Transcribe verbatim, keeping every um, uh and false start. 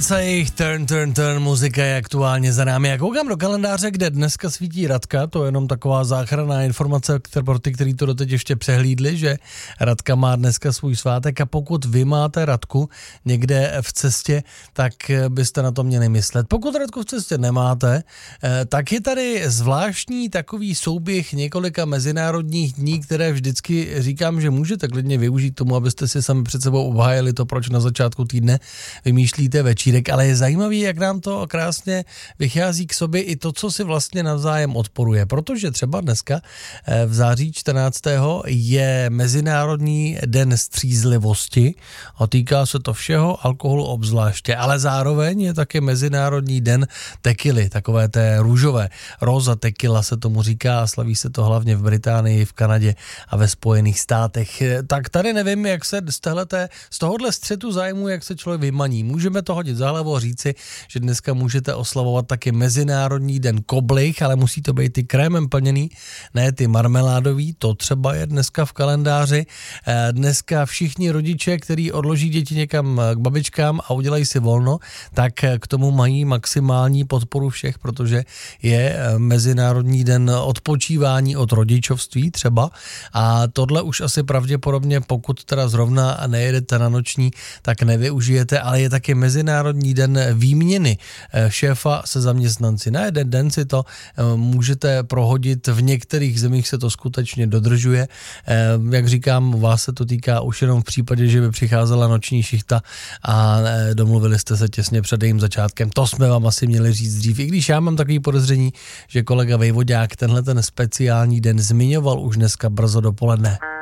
Jejich turn, turn, turn, muzika je aktuálně za námi. Já koukám do kalendáře, kde dneska svítí Radka, to je jenom taková záchranná informace pro ty, kteří to doteď ještě přehlídli, že Radka má dneska svůj svátek a pokud vy máte Radku někde v cestě, tak byste na to měli myslet. Pokud Radku v cestě nemáte, tak je tady zvláštní takový souběh několika mezinárodních dní, které vždycky říkám, že můžete klidně využít tomu, abyste si sami před sebou obhájili to, proč na začátku týdne vymýšlíte večírek, ale je zajímavý, jak nám to krásně vychází k sobě i to, co si vlastně navzájem odporuje, protože třeba dneska v září čtrnáctého je Mezinárodní den střízlivosti a týká se to všeho, alkoholu obzvláště, ale zároveň je také Mezinárodní den tekily, takové té růžové. Rosa tequila se tomu říká a slaví se to hlavně v Británii, v Kanadě a ve Spojených státech. Tak tady nevím, jak se z, téhleté, z tohohle střetu zájmu, jak se člověk vymaní. Můžeme to hodit za hlavu a říci, že dneska můžete oslavovat taky Mezinárodní den koblih, ale musí to být ty krémem plněný, ne ty marmeládový, to třeba je dneska v kalendáři. Dneska všichni rodiče, kteří odloží děti někam k babičkám a udělají si volno, tak k tomu mají maximální podporu všech, protože je Mezinárodní den odpočívání od rodičovství třeba a tohle už asi pravděpodobně, pokud teda zrovna nejedete na noční, tak nevyužijete, ale je taky Mezinárodní den výměny šéfa se zaměstnanci. Na jeden den si to můžete prohodit, v některých zemích se to skutečně dodržuje. Jak říkám, vás se to týká už jenom v případě, že by přicházela noční šichta a domluvili jste se těsně před jejím začátkem. To jsme vám asi měli říct dřív, i když já mám takový podezření, že kolega Vejvodák tenhle ten speciální den zmiňoval už dneska brzo dopoledne.